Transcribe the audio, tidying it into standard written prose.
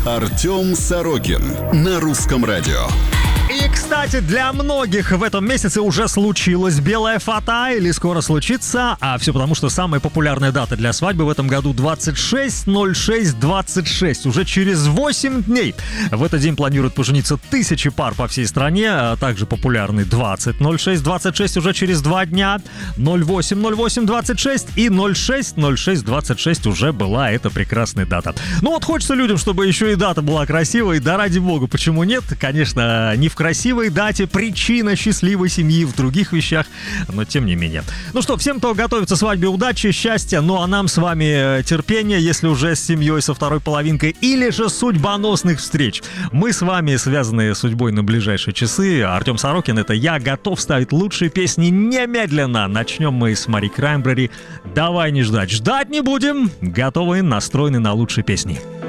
Артем Сорокин на Русском радио. И, кстати, для многих в этом месяце уже случилась белая фата или скоро случится, а все потому, что самая популярная дата для свадьбы в этом году 26.06.26, уже через 8 дней. В этот день планируют пожениться тысячи пар по всей стране, а также популярны 20.06.26 уже через 2 дня, 08.08.26 и 06.06.26 уже была эта прекрасная дата. Ну вот хочется людям, чтобы еще и дата была красивой, да ради бога, почему нет? Конечно, не в красивой дате причина счастливой семьи, в других вещах, но тем не менее. Ну что, всем, кто готовится к свадьбе, удачи, счастья, ну а нам с вами терпения, если уже с семьей, со второй половинкой, или же судьбоносных встреч. Мы с вами связаны судьбой на ближайшие часы. Артем Сорокин, это я, готов ставить лучшие песни немедленно. Начнем мы с Мари Краймбрери. Давай не ждать, ждать не будем. Готовы, настроены на лучшие песни.